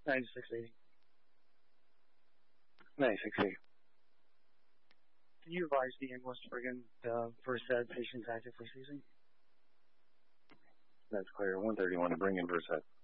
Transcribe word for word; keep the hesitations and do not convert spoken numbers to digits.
ninety-six eighty. ninety-six eighty. Can you advise the ambulance to bring in the Versed patients active for seizing? That's clear. one thirty-one to bring in Versed.